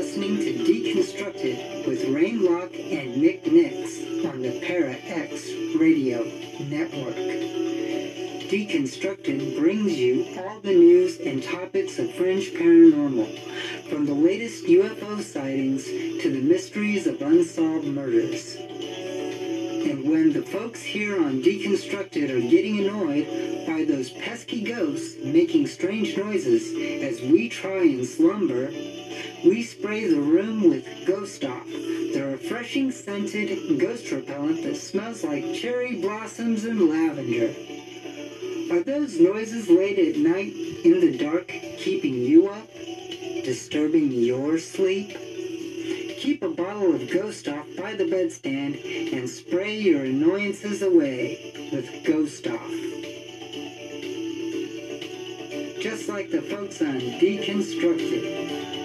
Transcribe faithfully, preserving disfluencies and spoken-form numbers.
listening to Deconstructed with Rain Rock and Nick Nix on the Para X Radio Network. Deconstructed brings you all the news and topics of fringe paranormal, from the latest U F O sightings to the mysteries of unsolved murders. And when the folks here on Deconstructed are getting annoyed by those pesky ghosts making strange noises as we try and slumber, we spray the room with Ghost Off, the refreshing scented ghost repellent that smells like cherry blossoms and lavender. Are those noises late at night in the dark keeping you up, disturbing your sleep? Keep a bottle of Ghost Off by the bedstand and spray your annoyances away with Ghost Off. Just like the folks on Deconstructed.